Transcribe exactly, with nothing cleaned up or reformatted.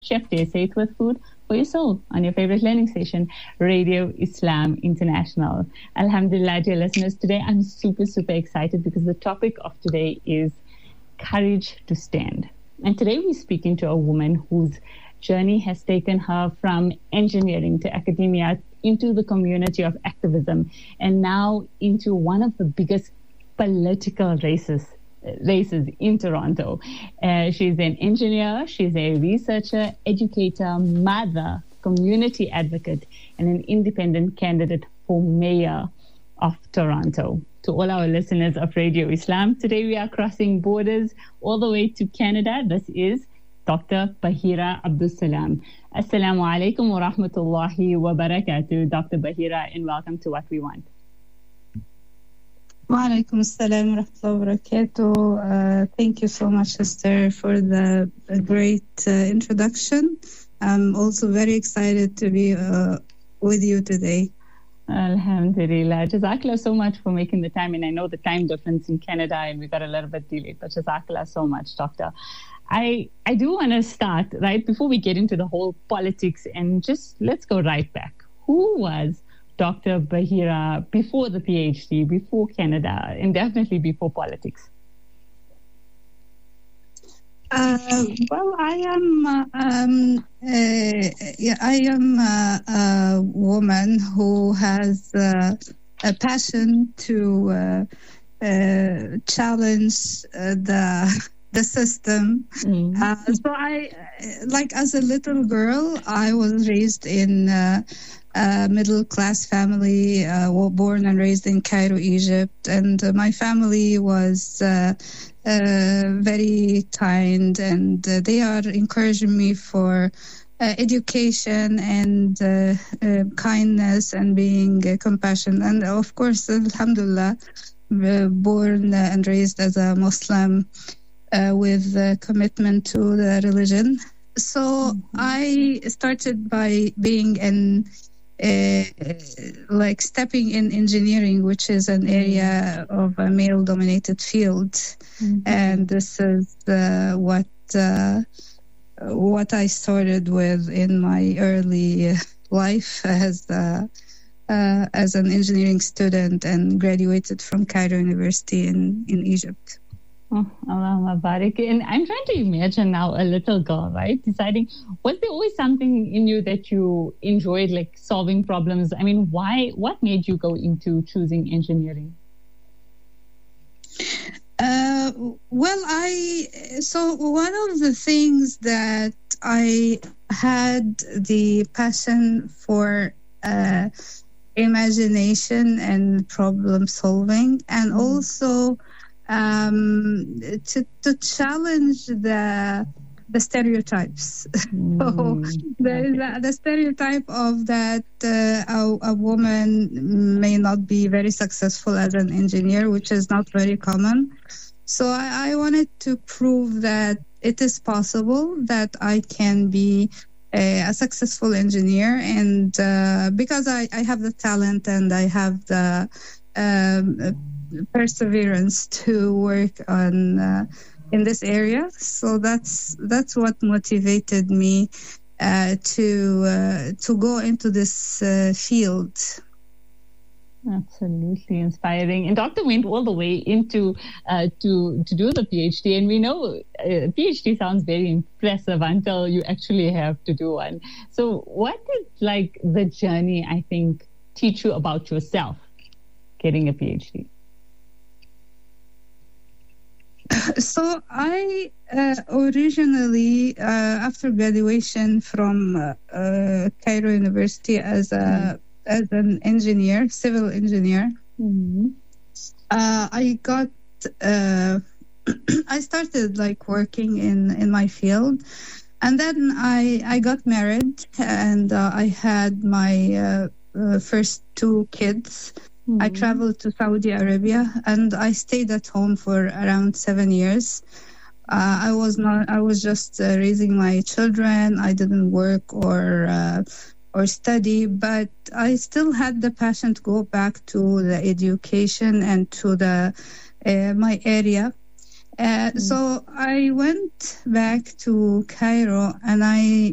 Chef Day Saith with food for your soul on your favorite learning station, Radio Islam International. Alhamdulillah, dear listeners, today I'm super, super excited because the topic of today is courage to stand. And today we're speaking to a woman whose journey has taken her from engineering to academia into the community of activism and now into one of the biggest political races races in Toronto. Uh, she's an engineer, she's a researcher, educator, mother, community advocate, and an independent candidate for mayor of Toronto. To all our listeners of Radio Islam, today we are crossing borders all the way to Canada. This is Doctor Bahira Abdul Salam. Assalamu alaikum wa rahmatullahi wa barakatuh, Doctor Bahira, and welcome to What We Want. Wa alaikum assalam wa rahmatullahi wa barakatuh. Uh, thank you so much, sister, for the great uh, introduction. I'm also very excited to be uh, with you today. Alhamdulillah. Jazakallah so much for making the time. And I know the time difference in Canada and we got a little bit delayed, but Jazakallah so much, Doctor. I I do want to start, right, before we get into the whole politics, and just let's go right back. Who was Doctor Bahira before the PhD, before Canada, and definitely before politics? Uh, well, I am uh, um, uh, yeah, I am uh, a woman who has uh, a passion to uh, uh, challenge uh, the the system. Mm. Uh, so I, like as a little girl, I was raised in uh, a middle-class family, uh, born and raised in Cairo, Egypt, and uh, my family was uh, uh, very kind, and uh, they are encouraging me for uh, education and uh, uh, kindness and being uh, compassionate. And of course, alhamdulillah, uh, born and raised as a Muslim, Uh, with uh, commitment to the religion. So mm-hmm. I started by being in, uh, like stepping in engineering, which is an area of a male-dominated field. Mm-hmm. And this is uh, what uh, what I started with in my early life as uh, uh, as an engineering student and graduated from Cairo University in, in Egypt. Oh, Allahumma barik. And I'm trying to imagine now a little girl, right? Deciding, was there always something in you that you enjoyed, like solving problems? I mean, why, what made you go into choosing engineering? Uh, well, I, so one of the things that I had the passion for uh, imagination and problem solving, and mm. also um to to challenge the the stereotypes. Mm, so there is a, the stereotype of that uh, a, a woman may not be very successful as an engineer, which is not very common. So I, I wanted to prove that it is possible that I can be a, a successful engineer, and uh, because I, I have the talent and I have the um, perseverance to work on uh, in this area. So that's that's what motivated me uh, to uh, to go into this uh, field. Absolutely inspiring. And Doctor went all the way into uh, to to do the PhD, and we know uh, PhD sounds very impressive until you actually have to do one. So what did like the journey, I think, teach you about yourself getting a PhD? So I uh, originally, uh, after graduation from uh, uh, Cairo University as a mm. as an engineer, civil engineer, mm-hmm. uh, I got uh, I started like working in, in my field, and then I I got married, and uh, I had my uh, uh, first two kids. Mm-hmm. I traveled to Saudi Arabia, and I stayed at home for around seven years. Uh, I was not. I was just uh, raising my children. I didn't work or uh, or study, but I still had the passion to go back to the education and to the uh, my area. Uh, mm-hmm. So I went back to Cairo, and I